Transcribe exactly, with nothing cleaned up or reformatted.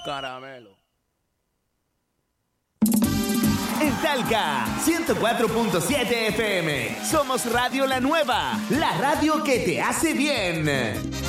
caramelo. En Talca, ciento cuatro punto siete F M. Somos Radio La Nueva, la radio que te hace bien.